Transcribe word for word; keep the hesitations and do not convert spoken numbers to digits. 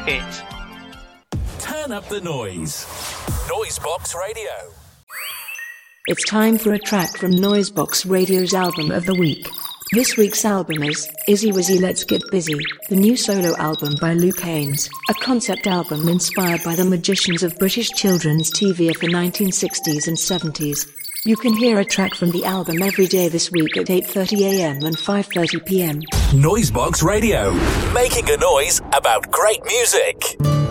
hit. Turn up the noise. Noisebox Radio. It's time for a track from Noisebox Radio's Album of the Week. This week's album is Izzy Wizzy Let's Get Busy, the new solo album by Luke Haines, a concept album inspired by the magicians of British children's T V of the nineteen sixties and seventies. You can hear a track from the album every day this week at eight thirty a.m. and five thirty p.m. Noisebox Radio, making a noise about great music.